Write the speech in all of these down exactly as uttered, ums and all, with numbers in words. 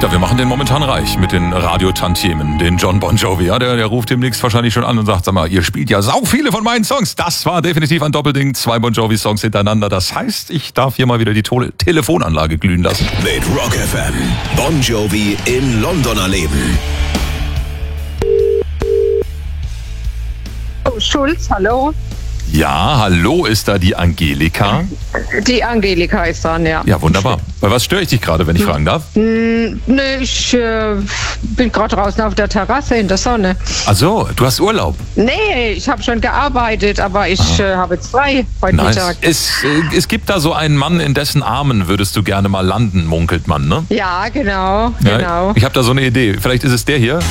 Ja, wir machen den momentan reich mit den Radiotantiemen, den John Bon Jovi. Ja, der, der ruft demnächst wahrscheinlich schon an und sagt, sag mal, ihr spielt ja sau viele von meinen Songs. Das war definitiv ein Doppelding, zwei Bon Jovi-Songs hintereinander. Das heißt, ich darf hier mal wieder die Tole- Telefonanlage glühen lassen. Mit Rock F M. Bon Jovi in London erleben. Oh, Schulz, hallo. Ja, hallo, ist da die Angelika? Die Angelika ist dran, ja. Ja, wunderbar. Bei was störe ich dich gerade, wenn ich fragen darf? Hm, nee, ich äh, bin gerade draußen auf der Terrasse in der Sonne. Ach so, du hast Urlaub. Nee, ich habe schon gearbeitet, aber ich äh, habe jetzt frei heute Nice. Mittag. Es, äh, es gibt da so einen Mann, in dessen Armen würdest du gerne mal landen, munkelt man, ne? Ja, genau, Ja, genau. ich habe da so eine Idee. Vielleicht ist es der hier.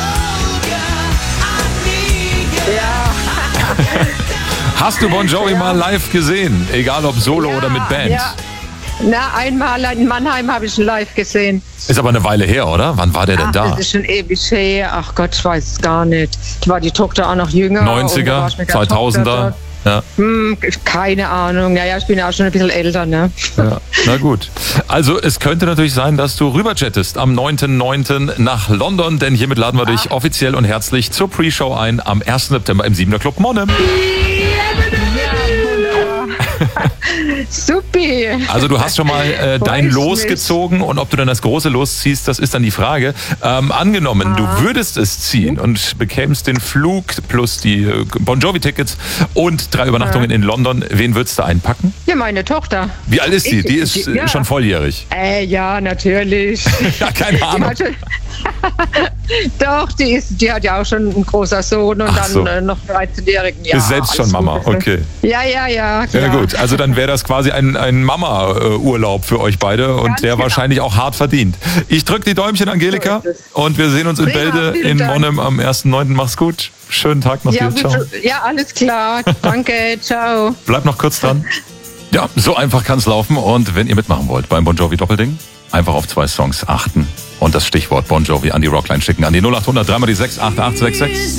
Ja. Hast du Bon Jovi mal live gesehen? Egal ob solo Ja, oder mit Band. Ja. Na, einmal in Mannheim habe ich ihn live gesehen. Ist aber eine Weile her, oder? Wann war der denn Ach, da? das ist schon ewig her. Ach Gott, ich weiß es gar nicht. Da war die Tochter auch noch jünger. neunziger, und da war ich mit der zweitausender. Tochter Ja, Hm, keine Ahnung. Naja, ich bin ja auch schon ein bisschen älter, ne? ja, na gut. Also es könnte natürlich sein, dass du rüberchattest am neunten neunten nach London, denn hiermit laden wir dich offiziell und herzlich zur Pre-Show ein am ersten September im Siebener Club Monnem. Supi. Also du hast schon mal äh, dein Weiß Los nicht. gezogen und ob du dann das große Los ziehst, das ist dann die Frage. Ähm, angenommen, du würdest es ziehen und bekämst den Flug plus die äh, Bon Jovi-Tickets und drei Übernachtungen in London, wen würdest du einpacken? Ja, meine Tochter. Wie alt ist die? Ich- Die ist äh, ja. schon volljährig. Äh, ja, natürlich. Ja, keine Die Ahnung. hat schon- Doch, die, ist, die hat ja auch schon einen großer Sohn und Ach dann so. äh, noch dreizehnjährigen. Ja, Ist selbst schon alles Mama, Gute. okay. Ja, ja, ja. Ja klar. gut, also dann wäre das quasi ein, ein Mama-Urlaub für euch beide und Ganz der genau. wahrscheinlich auch hart verdient. Ich drücke die Däumchen, Angelika, So ist es. und wir sehen uns in Prima, Bälde vielen in Dank. Monnem am ersten neunten Mach's gut. Schönen Tag noch Ja, dir. Ciao. bitte- ja, alles klar. Danke, ciao. Bleib noch kurz dran. Ja, so einfach kann's laufen. Und wenn ihr mitmachen wollt beim Bon Jovi Doppelding, einfach auf zwei Songs achten und das Stichwort Bon Jovi an die Rockline schicken. An die null acht hundert, dreimal die sechs acht acht sechs sechs.